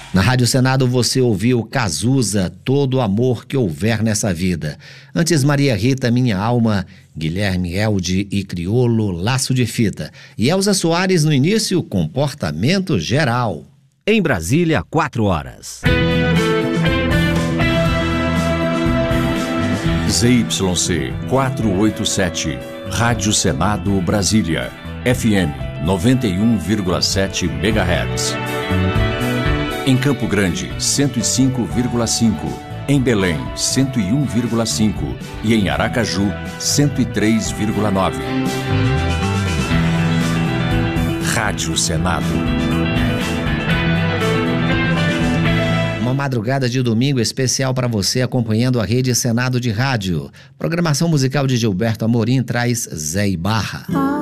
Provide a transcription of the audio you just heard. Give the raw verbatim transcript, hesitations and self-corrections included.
Na Rádio Senado você ouviu Cazuza, Todo o Amor que Houver Nessa Vida. Antes, Maria Rita, Minha Alma, Guilherme Elde e Criolo, Laço de Fita. E Elza Soares no início, Comportamento Geral. Em Brasília, quatro horas. Z Y C quatrocentos e oitenta e sete, Rádio Senado Brasília, F M noventa e um vírgula sete megahertz. Em Campo Grande, cento e cinco vírgula cinco. Em Belém, cento e um vírgula cinco. E em Aracaju, cento e três vírgula nove. Rádio Senado. Uma madrugada de domingo especial para você acompanhando a Rede Senado de Rádio. Programação musical de Gilberto Amorim traz Zé e Barra.